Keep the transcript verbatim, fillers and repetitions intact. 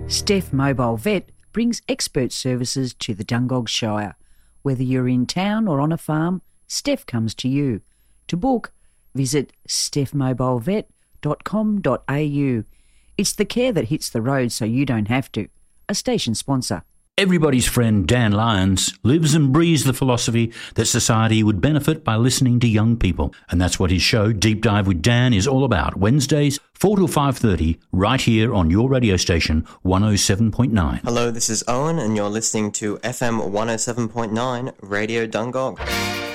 Steph Mobile Vet brings expert services to the Dungog Shire. Whether you're in town or on a farm, Steph comes to you. To book, visit steph mobile vet dot com dot a u. It's the care that hits the road so you don't have to. A station sponsor. Everybody's friend Dan Lyons lives and breathes the philosophy that society would benefit by listening to young people. And that's what his show, Deep Dive with Dan, is all about. Wednesdays, four till five thirty, right here on your radio station, one oh seven point nine. Hello, this is Owen, and you're listening to F M one oh seven point nine, Radio Dungog.